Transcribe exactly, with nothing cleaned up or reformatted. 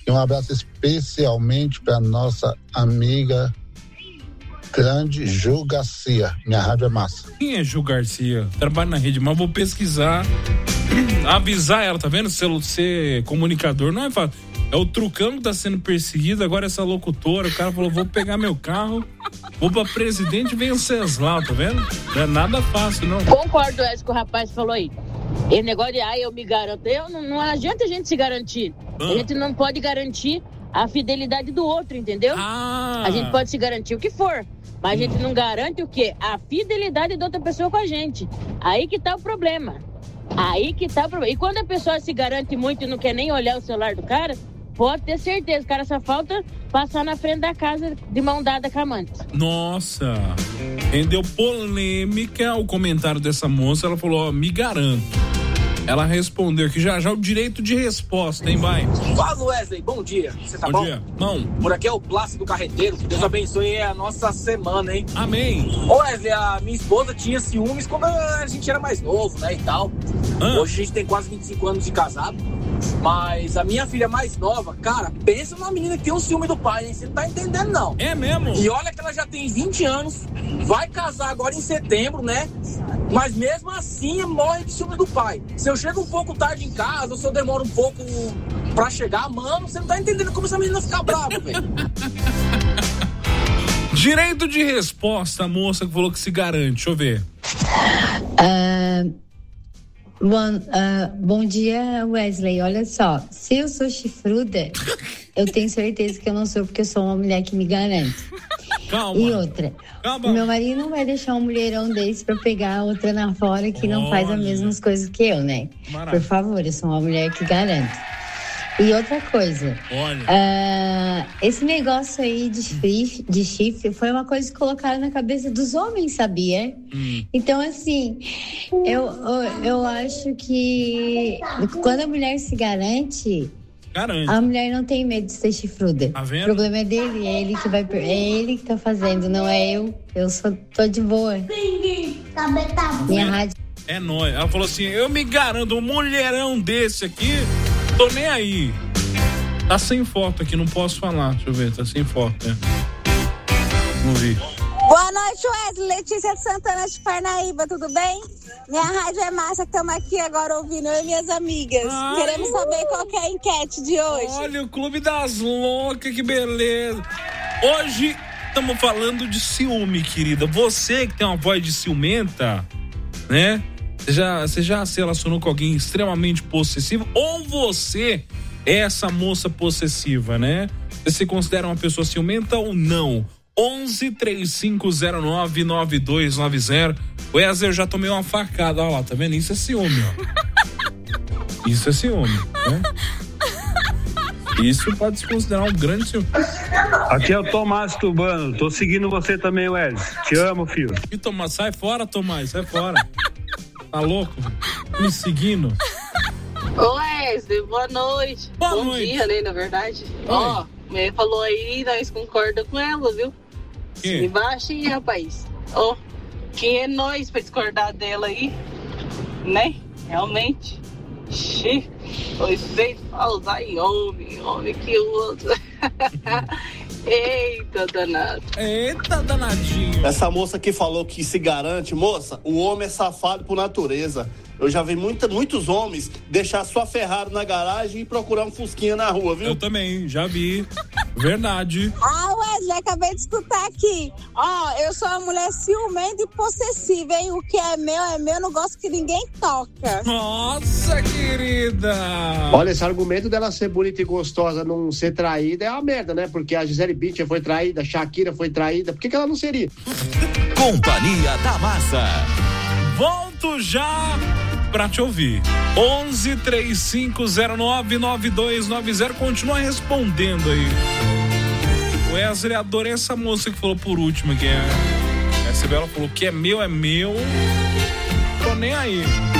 E um abraço especialmente para nossa amiga grande Ju Garcia. Minha rádio é massa. Quem é Ju Garcia? Trabalho na rede, mas vou pesquisar, avisar ela, tá vendo? Ser, ser comunicador não é fácil. É o Trucão que tá sendo perseguido, agora essa locutora, o cara falou, vou pegar meu carro, vou pra Presidente Venceslau, tá vendo? Não é nada fácil, não. Concordo, é isso que o rapaz falou aí. Esse negócio de, ah, eu me garanto, eu, não, não adianta a gente se garantir. Ah. A gente não pode garantir a fidelidade do outro, entendeu? Ah. A gente pode se garantir o que for, mas a gente não garante o quê? A fidelidade da outra pessoa com a gente. Aí que tá o problema. Aí que tá o problema. E quando a pessoa se garante muito e não quer nem olhar o celular do cara, pode ter certeza, o cara só falta passar na frente da casa de mão dada com a amante. Nossa, rendeu polêmica o comentário dessa moça, ela falou, ó, me garanto. Ela respondeu que já já o direito de resposta, hein, vai. Fala, Wesley, bom dia. Você tá bom? Bom dia. Não. Por aqui é o Plácido Carreteiro. Deus abençoe a nossa semana, hein? Amém. Ô, Wesley, a minha esposa tinha ciúmes quando a gente era mais novo, né, e tal. Ah. Hoje a gente tem quase vinte e cinco anos de casado. Mas a minha filha mais nova, cara, pensa numa menina que tem um ciúme do pai, hein? Você não tá entendendo, não. É mesmo? E olha que ela já tem vinte anos, vai casar agora em setembro, né? Mas mesmo assim morre de ciúme do pai. Se eu chego um pouco tarde em casa, ou se eu demoro um pouco pra chegar, mano, você não tá entendendo como essa menina fica brava, velho. Direito de resposta, a moça que falou que se garante. Deixa eu ver. Uh, bom, uh, bom dia, Wesley. Olha só, se eu sou chifruda, eu tenho certeza que eu não sou, porque eu sou uma mulher que me garante. Calma. E outra, Calma. Meu marido não vai deixar um mulherão desse pra pegar outra na fora que não Olha. faz as mesmas coisas que eu, né? Maravilha. Por favor, eu sou uma mulher que garante. E outra coisa, uh, esse negócio aí de chifre, de chifre foi uma coisa que colocaram na cabeça dos homens, sabia? Hum. Então, assim, eu, eu, eu acho que quando a mulher se garante... Garante. A mulher não tem medo de ser chifruda. Tá vendo? O problema é dele, é ele que vai, é ele que tá fazendo, não é eu. Eu só tô de boa. Minha rádio. É nóis. Ela falou assim, eu me garanto, um mulherão desse aqui, tô nem aí. Tá sem foto aqui, não posso falar. Deixa eu ver, tá sem foto, né? Não vi. Boa noite, Wesley. Letícia de Santana de Parnaíba, tudo bem? Minha rádio é massa, estamos aqui agora ouvindo, eu e minhas amigas. Ai, queremos saber qual que é a enquete de hoje. Olha, o Clube das Loucas, que beleza. Hoje estamos falando de ciúme, querida. Você que tem uma voz de ciumenta, né? Você já, você já se relacionou com alguém extremamente possessivo? Ou você é essa moça possessiva, né? Você se considera uma pessoa ciumenta ou não? onze, três cinco zero nove, nove dois nove zero. O Wesley, eu já tomei uma facada, olha lá, tá vendo? Isso é ciúme, ó. Isso é ciúme, né? Isso pode se considerar um grande ciúme. Aqui é o Tomás Tubano, tô seguindo você também, Wesley. Te amo, filho. E Tomás, sai fora, Tomás, sai fora. Tá louco? Me seguindo? Wesley, boa noite. Boa Bom noite. dia, né, na verdade. Ó, oh, falou aí, nós concordamos com ela, viu? Que? Se baixa aí, rapaz. Ó, oh, quem é nós pra discordar dela aí? Né? Realmente. Xi, foi feito pra usar em homem, homem que usa. Eita, danado. Eita, danadinho. Essa moça que falou que se garante, moça, o homem é safado por natureza. Eu já vi muita, muitos homens deixar sua Ferrari na garagem e procurar um fusquinha na rua, viu? Eu também, já vi. Verdade. Ah, Wesley, acabei de escutar aqui. Ó, oh, eu sou uma mulher ciumenta e possessiva, hein? O que é meu é meu, não gosto que ninguém toca. Nossa, querida! Olha, esse argumento dela ser bonita e gostosa não ser traída é uma merda, né? Porque a Gisele Bündchen foi traída, a Shakira foi traída. Por que que ela não seria? Companhia da Massa. Volto já pra te ouvir. onze, três cinco zero nove, nove dois nove zero. Continua respondendo aí. Wesley, adorei essa moça que falou por último, que é... Essa Bela falou que é meu, é meu. Tô nem aí.